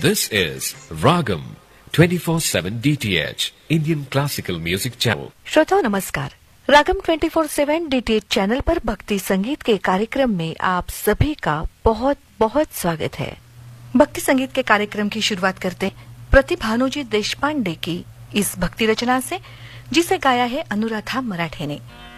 This is Ragam 24/7 DTH Indian Classical Music Channel. श्रोताओं नमस्कार। रागम 24/7 DTH channel पर भक्ति संगीत के कार्यक्रम में आप सभी का बहुत बहुत स्वागत है। भक्ति संगीत के कार्यक्रम की शुरुआत करते प्रतिभानुजी देशपांडे की इस भक्ति रचना से, जिसे गाया है अनुराधा मराठे ने।